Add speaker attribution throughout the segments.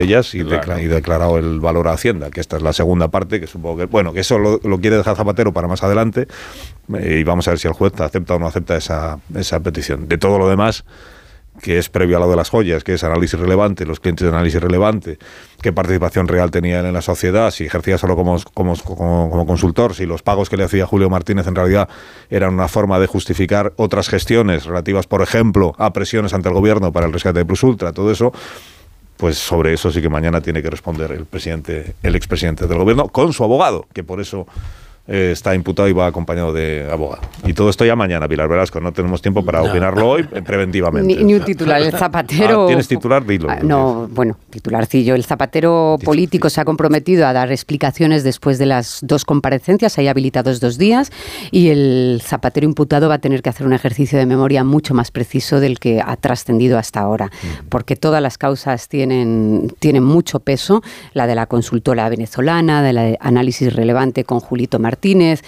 Speaker 1: ellas y declarado el valor a Hacienda, que esta es la segunda parte, que supongo que, bueno, que eso lo quiere dejar Zapatero para más adelante, y vamos a ver si el juez acepta o no acepta esa petición. De todo lo demás, que es previo a lo de las joyas, que es análisis relevante, los clientes de análisis relevante, qué participación real tenía él en la sociedad, si ejercía solo como consultor, si los pagos que le hacía Julio Martínez en realidad eran una forma de justificar otras gestiones relativas, por ejemplo, a presiones ante el gobierno para el rescate de Plus Ultra, todo eso. Pues sobre eso sí que mañana tiene que responder el expresidente del gobierno con su abogado, que por eso está imputado y va acompañado de abogado. Y todo esto ya mañana, Pilar Velasco. No tenemos tiempo para opinarlo hoy preventivamente.
Speaker 2: Ni un titular. El Zapatero...
Speaker 1: ¿Tienes titular? Dilo.
Speaker 2: No, bueno, titularcillo. El Zapatero político se ha comprometido a dar explicaciones después de las 2 comparecencias. Hay habilitados 2 días. Y el Zapatero imputado va a tener que hacer un ejercicio de memoria mucho más preciso del que ha trascendido hasta ahora. Porque todas las causas tienen mucho peso. La de la consultora venezolana, de la de análisis relevante con Julito Martínez,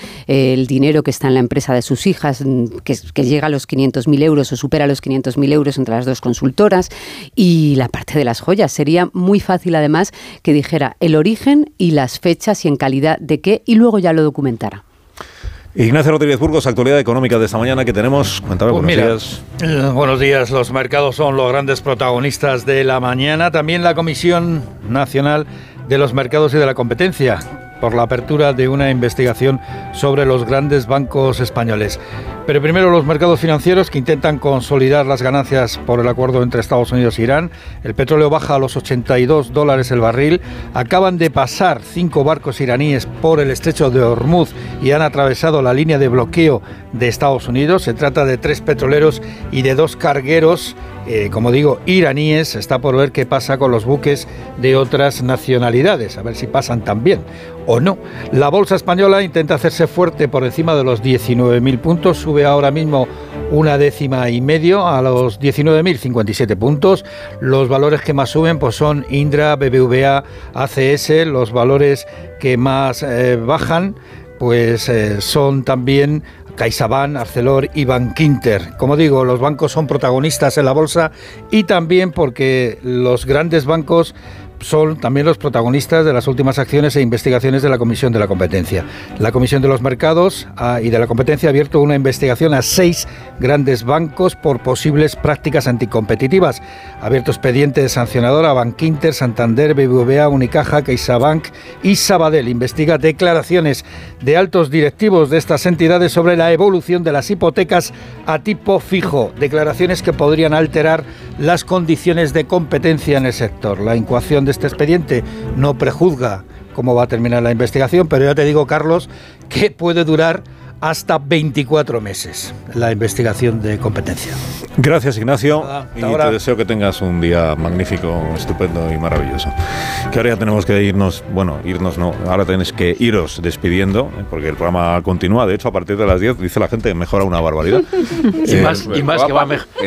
Speaker 2: el dinero que está en la empresa de sus hijas, que llega a los 500.000 euros o supera los 500.000 euros entre las 2 consultoras, y la parte de las joyas. Sería muy fácil, además, que dijera el origen y las fechas y en calidad de qué, y luego ya lo documentara.
Speaker 1: Ignacio Rodríguez Burgos, actualidad económica de esta mañana que tenemos. Cuéntame,
Speaker 3: pues
Speaker 1: buenos días.
Speaker 3: Buenos días. Los mercados son los grandes protagonistas de la mañana. También la Comisión Nacional de los Mercados y de la Competencia, por la apertura de una investigación sobre los grandes bancos españoles. Pero primero los mercados financieros, que intentan consolidar las ganancias por el acuerdo entre Estados Unidos e Irán. El petróleo baja a los $82 el barril. Acaban de pasar 5 barcos iraníes por el estrecho de Hormuz y han atravesado la línea de bloqueo de Estados Unidos. Se trata de 3 petroleros y de 2 cargueros, como digo, iraníes. Está por ver qué pasa con los buques de otras nacionalidades, a ver si pasan también o no. La bolsa española intenta hacerse fuerte por encima de los 19.000 puntos, sube ahora mismo 0,1% a los 19.057 puntos. Los valores que más suben pues son Indra, BBVA, ACS. Los valores que más bajan pues son también CaixaBank, Arcelor y Bankinter. Como digo, los bancos son protagonistas en la bolsa, y también porque los grandes bancos son también los protagonistas de las últimas acciones e investigaciones de la Comisión de la Competencia. La Comisión de los Mercados y de la Competencia ha abierto una investigación a 6 grandes bancos por posibles prácticas anticompetitivas. Ha abierto expediente sancionador a Bankinter, Santander, BBVA, Unicaja, CaixaBank y Sabadell. Investiga declaraciones de altos directivos de estas entidades sobre la evolución de las hipotecas a tipo fijo. Declaraciones que podrían alterar las condiciones de competencia en el sector. La incoación de este expediente no prejuzga cómo va a terminar la investigación, pero ya te digo, Carlos, que puede durar hasta 24 meses la investigación de competencia.
Speaker 1: Gracias, Ignacio, y te deseo que tengas un día magnífico, estupendo y maravilloso. Que ahora ya tenemos que irnos, ahora tenéis que iros despidiendo, porque el programa continúa. De hecho, a partir de las 10 dice la gente que mejora una barbaridad.
Speaker 4: y más que va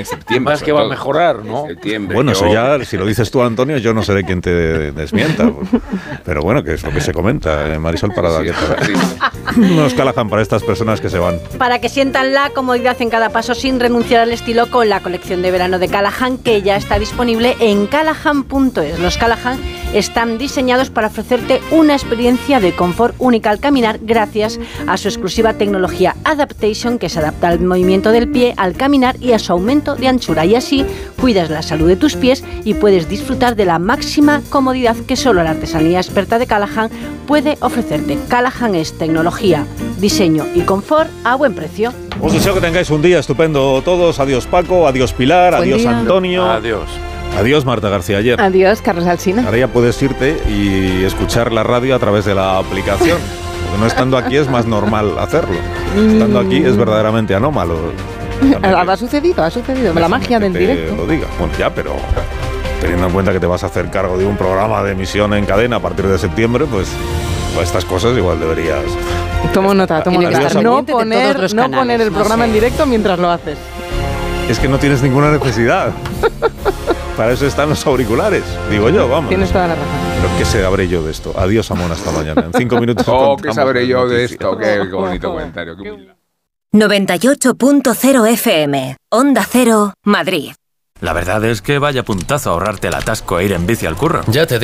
Speaker 4: a mejorar, ¿no?
Speaker 1: Bueno, eso ya, si lo dices tú, Antonio, yo no sé de quién te desmienta. Pero bueno, que es lo que se comenta, Marisol Parada. Nos Callahan para estas personas que se van.
Speaker 5: Para que sientan la comodidad en cada paso sin renunciar al estilo, con la colección de verano de Callahan, que ya está disponible en callahan.es. Los Callahan están diseñados para ofrecerte una experiencia de confort única al caminar, gracias a su exclusiva tecnología Adaptation, que se adapta al movimiento del pie al caminar y a su aumento de anchura, y así cuidas la salud de tus pies y puedes disfrutar de la máxima comodidad que solo la artesanía experta de Callahan puede ofrecerte. Callahan es tecnología, diseño y confort a buen precio.
Speaker 1: Os deseo que tengáis un día estupendo todos. Adiós Paco, adiós Pilar, adiós Antonio. Adiós Marta García Ayer.
Speaker 2: Adiós Carlos Alsina.
Speaker 1: Ahora ya puedes irte y escuchar la radio a través de la aplicación. Porque no estando aquí es más normal hacerlo. Estando aquí es verdaderamente anómalo.
Speaker 2: Ha sucedido. La magia del directo.
Speaker 1: Lo diga. Bueno, ya, pero teniendo en cuenta que te vas a hacer cargo de un programa de emisión en cadena a partir de septiembre, pues estas cosas igual deberías...
Speaker 2: Tomo nota. No poner el programa en directo mientras lo haces.
Speaker 1: Es que no tienes ninguna necesidad. Para eso están los auriculares, digo yo, vamos.
Speaker 2: Tienes toda la razón.
Speaker 1: Pero ¿qué sabré yo de esto? Adiós, Amón, hasta mañana. En 5 minutos.
Speaker 4: ¿Qué sabré yo de esto? Qué bonito comentario.
Speaker 6: 98.0 FM, Onda Cero, Madrid.
Speaker 7: La verdad es que vaya puntazo ahorrarte el atasco e ir en bici al curro.
Speaker 8: Ya te digo.